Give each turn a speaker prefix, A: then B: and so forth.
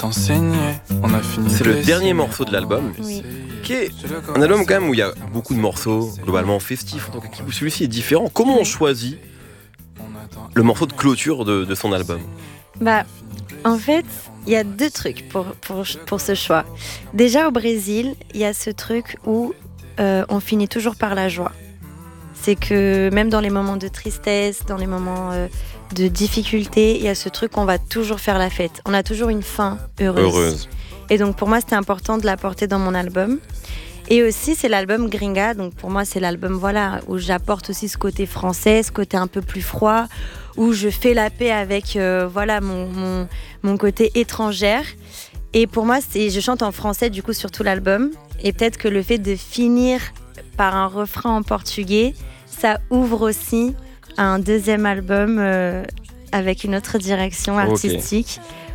A: t'enseigner. On a fini.
B: C'est le dernier morceau de l'album,
C: Oui.
B: qui est un album quand même où il y a beaucoup de morceaux globalement festifs. Donc celui-ci est différent. Comment on choisit le morceau de clôture de son album?
C: Bah, en fait, il y a deux trucs pour ce choix. Déjà, au Brésil, il y a ce truc où on finit toujours par la joie. C'est que même dans les moments de tristesse, dans les moments de difficulté, il y a ce truc qu'on va toujours faire la fête. On a toujours une fin heureuse. Et donc pour moi, c'était important de l'apporter dans mon album. Et aussi, c'est l'album Gringa. Donc pour moi, c'est l'album où j'apporte aussi ce côté français, ce côté un peu plus froid, où je fais la paix avec mon côté étrangère. Et pour moi, je chante en français du coup sur tout l'album. Et peut-être que le fait de finir par un refrain en portugais, ça ouvre aussi à un deuxième album avec une autre direction artistique.